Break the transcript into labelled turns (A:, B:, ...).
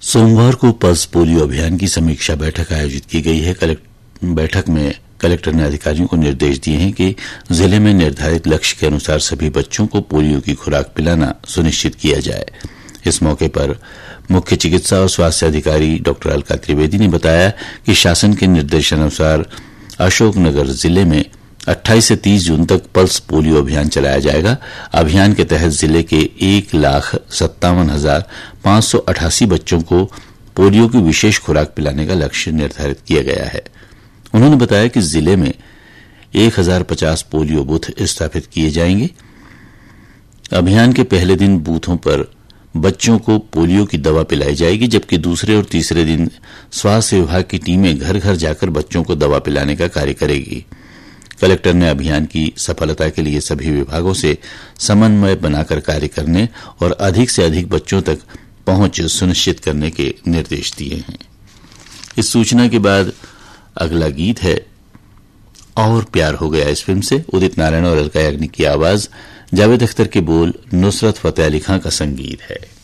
A: सोमवार को pulse polio अभियान की समीक्षा बैठक आयोजित की गई है। बैठक में कलेक्टर ने अधिकारियों को निर्देश दिए हैं कि जिले में निर्धारित लक्ष्य के अनुसार सभी बच्चों को पोलियो की खुराक पिलाना सुनिश्चित किया जाए। इस मौके पर मुख्य चिकित्सा और स्वास्थ्य अधिकारी डॉक्टर अलका त्रिवेदी ने बताया कि शासन के निर्देशानुसार अशोकनगर जिले में 28 से 30 जून तक पल्स पोलियो अभियान चलाया जाएगा। अभियान के तहत जिले के 1,57,588 बच्चों को पोलियो की विशेष खुराक पिलाने का लक्ष्य निर्धारित किया गया है। उन्होंने बताया कि जिले में 1050 पोलियो बूथ स्थापित किए जाएंगे। अभियान के पहले दिन बूथों पर बच्चों को पोलियो की दवा पिलाई जाएगी, जबकि दूसरे और तीसरे दिन स्वास्थ्य विभाग की टीमें घर घर जाकर बच्चों को दवा पिलाने का कार्य करेगी। कलेक्टर ने अभियान की सफलता के लिए सभी विभागों से समन्वय बनाकर कार्य करने और अधिक से अधिक बच्चों तक पहुंच सुनिश्चित करने के निर्देश दिए हैं। इस सूचना के बाद अगला गीत है और प्यार हो गया। इस फिल्म से उदित नारायण और अलका याग्निक की आवाज, जावेद अख्तर के बोल, नुसरत फतेह अली खां का संगीत है।